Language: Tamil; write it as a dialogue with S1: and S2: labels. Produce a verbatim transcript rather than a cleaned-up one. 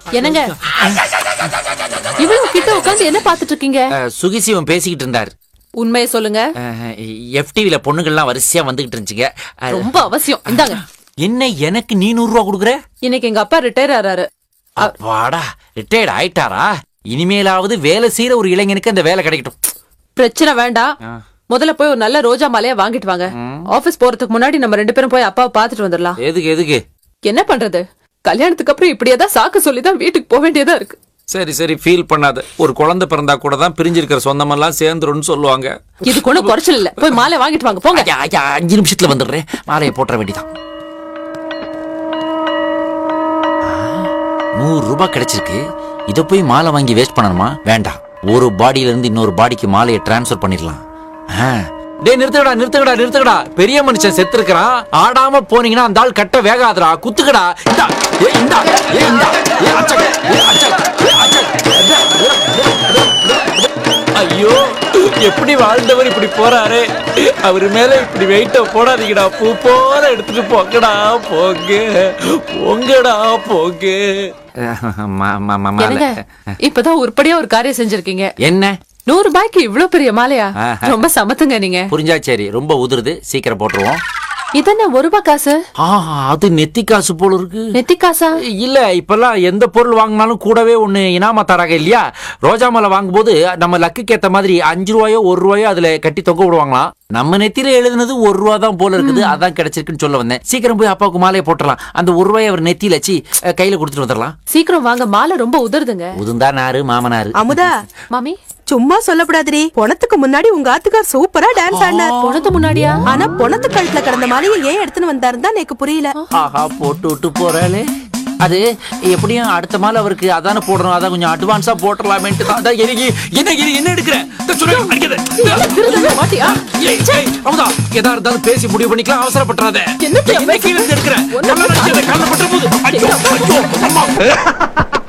S1: என்னங்க இவ்வளவு கிட்ட உட்கார்ந்து என்ன பாத்துட்டு இருக்கீங்க?
S2: சுகிசிவம் பேசிக்கிட்டு இருந்தார்.
S1: உண்மையை சொல்லுங்க.
S2: எஃப்டிவில பொண்ணுங்கள்லாம் வரிசையா வந்துகிட்டு இருந்துச்சுங்க.
S1: ரொம்ப அவசியம். இந்தாங்க.
S2: என்ன எனக்கு நீ நூறு ரூபா கொடுக்குற?
S1: இன்னைக்கு எங்க அப்பா ரிட்டையர் ஆறாரு.
S2: வாடா, ரிட்டையர்ட் ஆயிட்டாரா? இனிமேலாவது வேலை செய்யற ஒரு இளைஞனுக்கு அந்த வேலை கிடைக்கட்டும்.
S1: பிரச்சனை வேண்டாம். முதல்ல போய் ஒரு நல்ல ரோஜா மாலையா வாங்கிட்டு வாங்க. ஆபீஸ் போறதுக்கு முன்னாடி நம்ம ரெண்டு பேரும் போய் அப்பாவை பாத்துட்டு வந்துடலாம்.
S2: எதுக்கு எதுக்கு?
S1: என்ன பண்றது, கல்யாணத்துக்கு அப்புறம் இப்படியேதான் சாக்கு சொல்லிதான் வீட்டுக்கு போக வேண்டியதா இருக்கு.
S2: சரி சரி, ஃபீல் பண்ணாத. ஒரு குழந்தை பிறந்தா கூட தான் பிரிஞ்சிருக்கிற சொந்தமெல்லாம் சேர்ந்துருன்னு சொல்லுவாங்க.
S1: இது கூட குறைச்சல் இல்ல. போய் மாலை வாங்கிட்டு வாங்க போங்க.
S2: அஞ்சு நிமிஷத்துல வந்துடுறேன். மாலையை போட்டுற வேண்டியதான். நூறு ரூபாய் கிடைச்சிருக்கு. இதை போய் மாலை வாங்கி வேஸ்ட் பண்ணணுமா? வேண்டாம். ஒரு பாடியில இருந்து இன்னொரு பாடிக்கு மாலையை டிரான்ஸ்பர் பண்ணிடலாம். டேய் நிறுத்துக்கடா நிறுத்துக்கடா நிறுத்துக்கடா. பெரிய மனுஷன் செத்து இருக்கிறான். ஆடாம போனீங்கன்னா அந்த ஆள் கட்ட வேகாதடா. குத்துக்கடா. இந்தா ஏ இந்தா ஏ இந்தா ஏ அச்சக் ஏ அச்சக் ஏ அச்சக். ஐயோ, எப்படி வாழ்ந்தவர் இப்படி போறாரு. அவரு மேல இப்படி வெயிட்ட போடாதீங்கடா. பூ போற எடுத்துட்டு போங்கடா. போங்க போங்கடா போங்க.
S1: இப்பதான் உருப்படியா ஒரு காரியம் செஞ்சிருக்கீங்க.
S2: என்ன?
S1: நூறு ரூபாய்க்கு இவ்வளவு பெரிய மாலையா? ரொம்ப சமத்துங்க நீங்க.
S2: புரிஞ்சா சரி. ரொம்ப உதிருது, சீக்கிரம் போட்டுருவோம்.
S1: இதென்ன ஒரு ரூபாய் காசு?
S2: அது நெத்தி காசு போல இருக்கு.
S1: நெத்தி காசா?
S2: இல்ல, இப்பெல்லாம் எந்த பொருள் வாங்கினாலும் கூடவே ஒண்ணு இனாமா தராங்க இல்லையா? ரோஜா மாலை வாங்கும் போது நம்ம லக்குக்கு ஏத்த மாதிரி அஞ்சு ரூபாயோ ஒரு ரூபாயோ அதுல கட்டி தொங்க விடுவாங்களாம். நம்ம நெத்தியில எழுதுனது ஒரு ரூபா தான் போல இருக்குது. அதான் கிடைச்சிருக்குன்னு சொல்ல வந்தேன். சீக்கிரம் போய் அப்பாவுக்கு மாலையை போட்டுடலாம். அந்த ஒரு ரூபாய் அவர் நெத்தியில வச்சு கையில கொடுத்துட்டு வந்துடலாம்.
S1: சீக்கிரம் வாங்க, மாலை ரொம்ப உதிருதுங்க.
S2: உதிர்ந்தா நாரு மாமனாரு.
S3: அமுதா
S1: மாமி
S3: சும்மா சொல்லப்படாதே. பொணத்துக்கு முன்னாடி உங்க ஆத்துக்கார் சூப்பரா டான்ஸ் ஆடினார்.
S1: பொணத்து முன்னாடியா?
S3: ஆனா பொணத்து கழுத்துல கிடந்த மாலையை ஏன் எடுத்துன்னு வந்தாருன்னு தான் எனக்கு புரியல.
S2: ஆஹா, போட்டு விட்டு போறாளே. அது எப்படியும் அடுத்த மாலை அவருக்கு அதான போடணும். அதான் கொஞ்சம் அட்வான்ஸா போட்டுடலாமேன்ட்டு தான். என்ன என்ன எடுக்கிறேன்? எதா இருந்தாலும் பேசி முடிவு பண்ணிக்கலாம். அவசரப்பட்டுறாத. என்ன கீழே எடுக்கிறேன்.